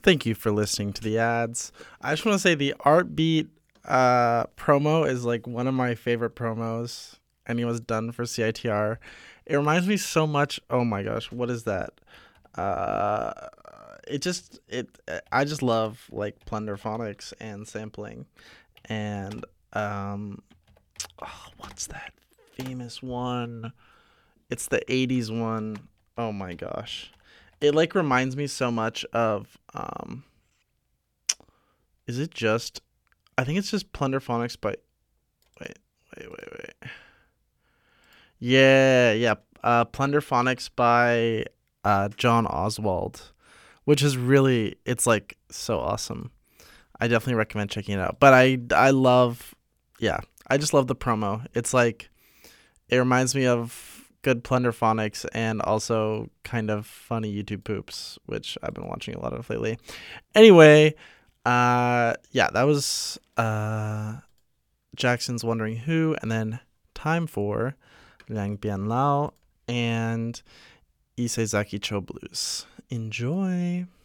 Thank you for listening to the ads. I just want to say the Art Beat promo is like one of my favorite promos anyone's done for CITR. It reminds me so much. Oh my gosh, what is that? Uh, it I just love like Plunderphonics and sampling and what's that famous one? It's the 80s one. Oh my gosh. It like reminds me so much of is it just I think it's just Plunderphonics by wait, wait. Yeah. Plunderphonics by John Oswald, which is really it's like so awesome. I definitely recommend checking it out. But I love yeah, I just love the promo. It's like it reminds me of good Plunderphonics and also kind of funny YouTube poops, which I've been watching a lot of lately. Anyway, yeah, that was Jackson's Wondering Who, and then time for Liang Bian Lao and Isezaki Cho Blues. Enjoy.